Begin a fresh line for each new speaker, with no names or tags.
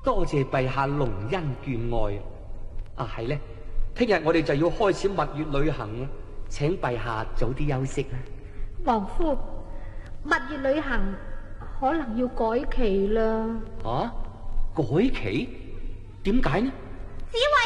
多謝陛下隆恩眷愛啊！係呢，聽日我哋就要開始蜜月旅行啦，請陛下早啲休息啦。
王夫，蜜月旅行可能要改期啦。
啊？改期？點解呢？
紫慧